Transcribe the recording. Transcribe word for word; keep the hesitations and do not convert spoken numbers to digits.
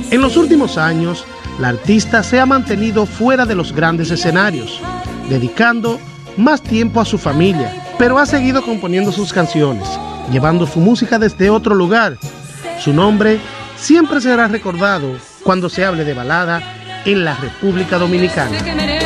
En los últimos años, la artista se ha mantenido fuera de los grandes escenarios, dedicando más tiempo a su familia, pero ha seguido componiendo sus canciones, llevando su música desde otro lugar. Su nombre siempre será recordado cuando se hable de balada en la República Dominicana.